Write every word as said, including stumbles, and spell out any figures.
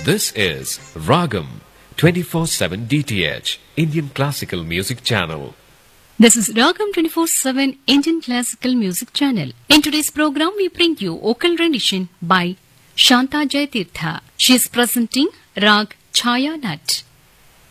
This is Ragam twenty-four seven D T H, Indian Classical Music Channel. This is Ragam twenty-four seven Indian Classical Music Channel. In today's program, we bring you vocal rendition by Shanta Jayatirtha. She is presenting Rag Chaya Nat.